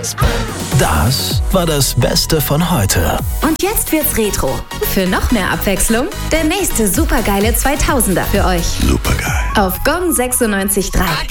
Das war das Beste von heute. Und jetzt wird's Retro. Für noch mehr Abwechslung, der nächste supergeile 2000er für euch. Supergeil. Auf Gong 96.3.